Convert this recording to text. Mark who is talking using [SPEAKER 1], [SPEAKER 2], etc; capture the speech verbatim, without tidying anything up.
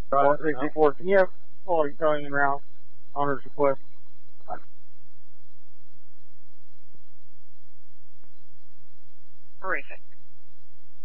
[SPEAKER 1] Uh, sixty-four, can you have all going in route honors request?
[SPEAKER 2] Briefing.